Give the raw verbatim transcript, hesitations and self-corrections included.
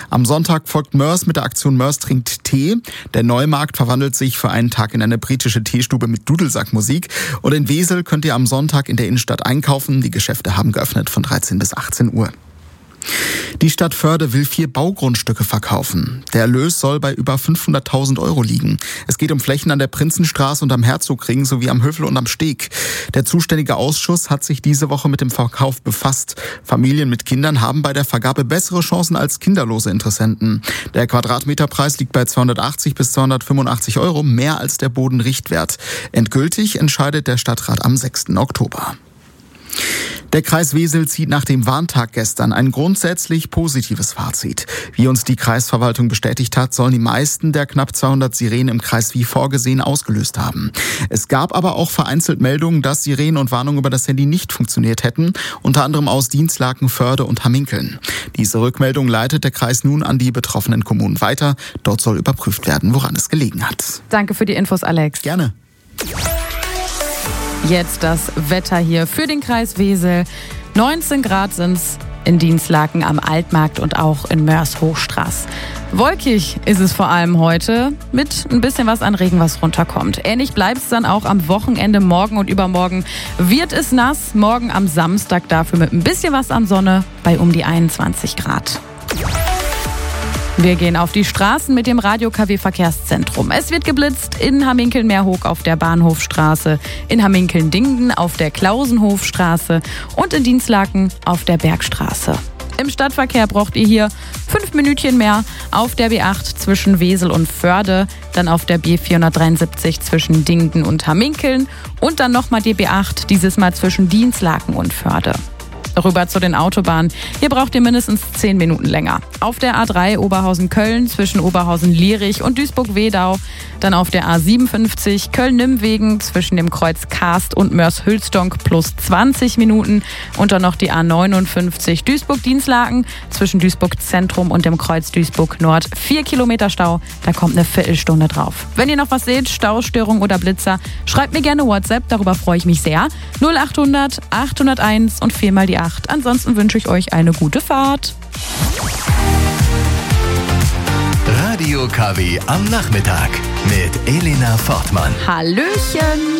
Am Sonntag folgt Mörs mit der Aktion Mörs trinkt Tee. Der Neumarkt verwandelt sich für einen Tag in eine britische Teestube mit Dudelsackmusik. Und in Wesel könnt ihr am Sonntag in der Innenstadt einkaufen. Die Geschäfte haben geöffnet von dreizehn bis achtzehn Uhr. Die Stadt Förde will vier Baugrundstücke verkaufen. Der Erlös soll bei über fünfhunderttausend Euro liegen. Es geht um Flächen an der Prinzenstraße und am Herzogring sowie am Hövel und am Steg. Der zuständige Ausschuss hat sich diese Woche mit dem Verkauf befasst. Familien mit Kindern haben bei der Vergabe bessere Chancen als kinderlose Interessenten. Der Quadratmeterpreis liegt bei zweihundertachtzig bis zweihundertfünfundachtzig Euro, mehr als der Bodenrichtwert. Endgültig entscheidet der Stadtrat am sechsten Oktober. Der Kreis Wesel zieht nach dem Warntag gestern ein grundsätzlich positives Fazit. Wie uns die Kreisverwaltung bestätigt hat, sollen die meisten der knapp zweihundert Sirenen im Kreis wie vorgesehen ausgelöst haben. Es gab aber auch vereinzelt Meldungen, dass Sirenen und Warnungen über das Handy nicht funktioniert hätten, unter anderem aus Dinslaken, Förde und Hamminkeln. Diese Rückmeldung leitet der Kreis nun an die betroffenen Kommunen weiter. Dort soll überprüft werden, woran es gelegen hat. Danke für die Infos, Alex. Gerne. Jetzt das Wetter hier für den Kreis Wesel. neunzehn Grad sind's in Dinslaken am Altmarkt und auch in Mörs Hochstraß. Wolkig ist es vor allem heute mit ein bisschen was an Regen, was runterkommt. Ähnlich bleibt es dann auch am Wochenende. Morgen und übermorgen wird es nass. Morgen am Samstag dafür mit ein bisschen was an Sonne bei um die einundzwanzig Grad. Wir gehen auf die Straßen mit dem Radio-K W-Verkehrszentrum. Es wird geblitzt in Hamminkeln-Meerhoek auf der Bahnhofstraße, in Hamminkeln-Dingden auf der Klausenhofstraße und in Dinslaken auf der Bergstraße. Im Stadtverkehr braucht ihr hier fünf Minütchen mehr auf der B acht zwischen Wesel und Förde, dann auf der B vierhundertdreiundsiebzig zwischen Dingden und Hamminkeln und dann nochmal die B acht, dieses Mal zwischen Dinslaken und Förde. Rüber zu den Autobahnen. Hier braucht ihr mindestens zehn Minuten länger. Auf der A drei Oberhausen-Köln zwischen Oberhausen-Lierich und Duisburg-Wedau. Dann auf der A siebenundfünfzig Köln-Nimwegen zwischen dem Kreuz Karst und Mörs-Hülsdonk plus zwanzig Minuten. Und dann noch die A neunundfünfzig Duisburg-Dinslaken zwischen Duisburg-Zentrum und dem Kreuz Duisburg-Nord. Vier Kilometer Stau, da kommt eine Viertelstunde drauf. Wenn ihr noch was seht, Staustörung oder Blitzer, schreibt mir gerne WhatsApp, darüber freue ich mich sehr. null achthundert achthunderteins und viermal die acht. Ansonsten wünsche ich euch eine gute Fahrt. Radio K W am Nachmittag mit Elena Fortmann. Hallöchen!